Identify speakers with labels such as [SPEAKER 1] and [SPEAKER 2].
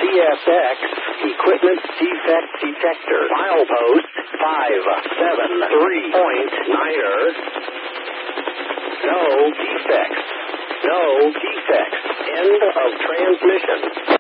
[SPEAKER 1] CSX Equipment Defect Detector. Milepost 573.9er. No defects. No defects. End of transmission.